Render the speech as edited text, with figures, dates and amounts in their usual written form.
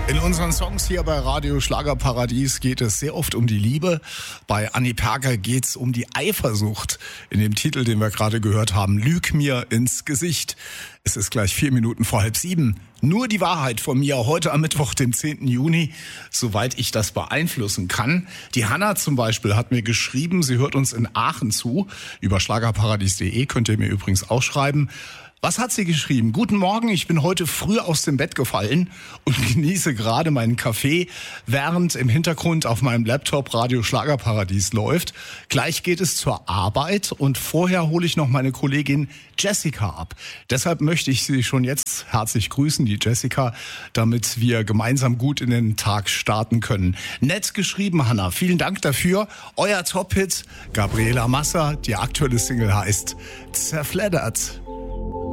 In unseren Songs hier bei Radio Schlagerparadies geht es sehr oft um die Liebe. Bei Anni Perker geht's um die Eifersucht. In dem Titel, den wir gerade gehört haben, Lüg mir ins Gesicht. Es ist gleich 4 Minuten vor 6:30. Nur die Wahrheit von mir heute am Mittwoch, dem 10. Juni, soweit ich das beeinflussen kann. Die Hanna zum Beispiel hat mir geschrieben, sie hört uns in Aachen zu. Über schlagerparadies.de könnt ihr mir übrigens auch schreiben. Was hat sie geschrieben? Guten Morgen, ich bin heute früh aus dem Bett gefallen und genieße gerade meinen Kaffee, während im Hintergrund auf meinem Laptop Radio Schlagerparadies läuft. Gleich geht es zur Arbeit und vorher hole ich noch meine Kollegin Jessica ab. Deshalb möchte ich Sie schon jetzt herzlich grüßen, die Jessica, damit wir gemeinsam gut in den Tag starten können. Nett geschrieben, Hanna. Vielen Dank dafür. Euer Top-Hit, Gabriela Massa. Die aktuelle Single heißt Zerfleddert.